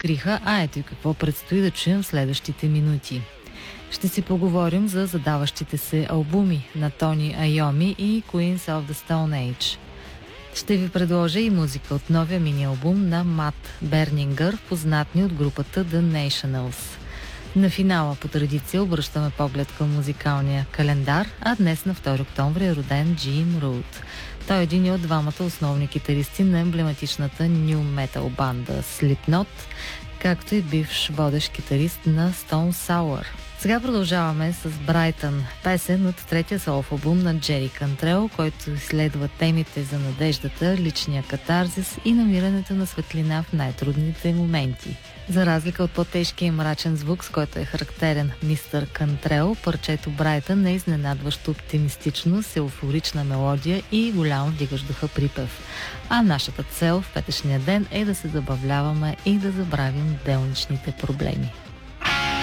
откриха, а ето и какво предстои да чуем в следващите минути. Ще си поговорим за задаващите се албуми на Тони Айоми и Queens of the Stone Age. Ще ви предложа и музика от новия мини-албум на Мат Бернингър, познатни от групата The Nationals. На финала по традиция обръщаме поглед към музикалния календар, а днес на 2 октомври е роден Джим Рут. Той е един от двамата основни китаристи на емблематичната ню метал банда Slipknot, както и бивш водещ китарист на Stone Sour. Сега продължаваме с Брайтън, песен от третия солов албум на Джери Кантрел, който изследва темите за надеждата, личния катарзис и намирането на светлина в най-трудните моменти. За разлика от по-тежкия и мрачен звук, с който е характерен мистер Кантрел, парчето Брайтън е изненадващо оптимистично, с еуфорична мелодия и голям вдигащ духа припев. А нашата цел в петъчния ден е да се забавляваме и да забравим делничните проблеми.